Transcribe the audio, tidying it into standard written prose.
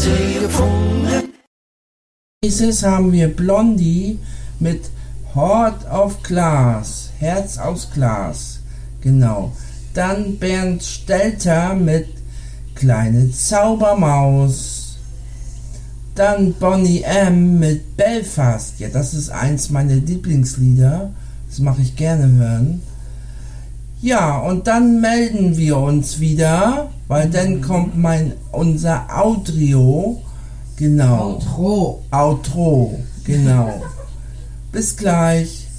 sie gefunden. Nächstes haben wir Blondie mit Heart of Glass, Herz aus Glas, genau. Dann Bernd Stelter mit Kleine Zaubermaus. Dann Boney M. mit Belfast, ja, das ist eins meiner Lieblingslieder, das mache ich gerne hören. Ja, und dann melden wir uns wieder, weil dann kommt unser Outro, genau. Outro, genau. Bis gleich.